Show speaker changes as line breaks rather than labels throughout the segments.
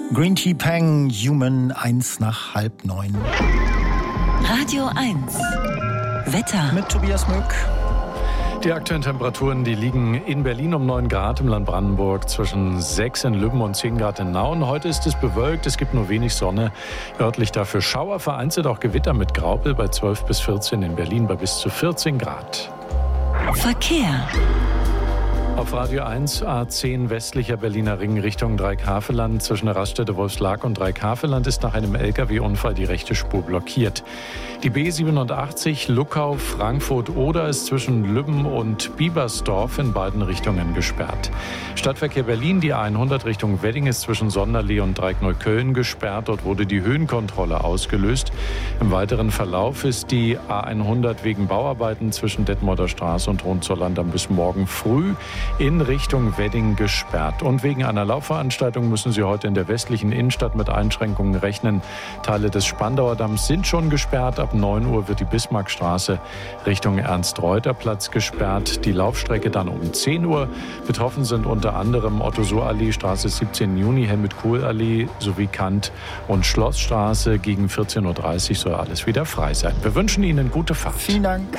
Green Tea Peng, Human, 8:01.
Radio 1. Wetter.
Mit Tobias Mück.
Die aktuellen Temperaturen, die liegen in Berlin um 9 Grad, im Land Brandenburg zwischen 6 in Lübben und 10 Grad in Nauen. Heute ist es bewölkt, es gibt nur wenig Sonne. Örtlich dafür Schauer, vereinzelt auch Gewitter mit Graupel bei 12 bis 14, in Berlin bei bis zu 14 Grad.
Verkehr.
Auf Radio 1 A10 westlicher Berliner Ring Richtung Dreieckhaveland. Zwischen der Raststätte Wolfslark und Dreieckhaveland ist nach einem LKW-Unfall die rechte Spur blockiert. Die B87 Luckau-Frankfurt-Oder ist zwischen Lübben und Biebersdorf in beiden Richtungen gesperrt. Stadtverkehr Berlin, die A100 Richtung Wedding ist zwischen Sonderlee und Dreieckneukölln gesperrt. Dort wurde die Höhenkontrolle ausgelöst. Im weiteren Verlauf ist die A100 wegen Bauarbeiten zwischen Detmolder Straße und Hohenzollern bis morgen früh in Richtung Wedding gesperrt. Und wegen einer Laufveranstaltung müssen Sie heute in der westlichen Innenstadt mit Einschränkungen rechnen. Teile des Spandauer Damms sind schon gesperrt. Ab 9 Uhr wird die Bismarckstraße Richtung Ernst-Reuter-Platz gesperrt. Die Laufstrecke dann um 10 Uhr. Betroffen sind unter anderem Otto-Suhr-Allee, Straße 17. Juni, Helmut-Kohl-Allee sowie Kant- und Schlossstraße. Gegen 14:30 Uhr soll alles wieder frei sein. Wir wünschen Ihnen gute Fahrt.
Vielen Dank.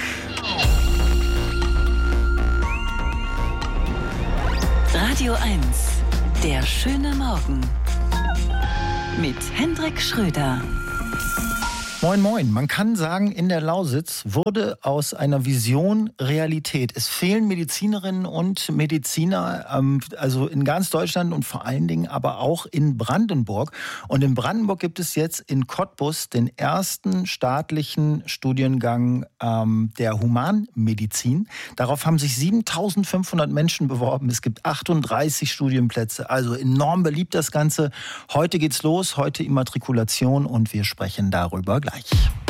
Radio 1. Der schöne Morgen. Mit Hendrik Schröder.
Moin, moin. Man kann sagen, in der Lausitz wurde aus einer Vision Realität. Es fehlen Medizinerinnen und Mediziner, also in ganz Deutschland und vor allen Dingen aber auch in Brandenburg. Und in Brandenburg gibt es jetzt in Cottbus den ersten staatlichen Studiengang der Humanmedizin. Darauf haben sich 7.500 Menschen beworben. Es gibt 38 Studienplätze. Also enorm beliebt das Ganze. Heute geht's los, heute Immatrikulation und wir sprechen darüber gleich.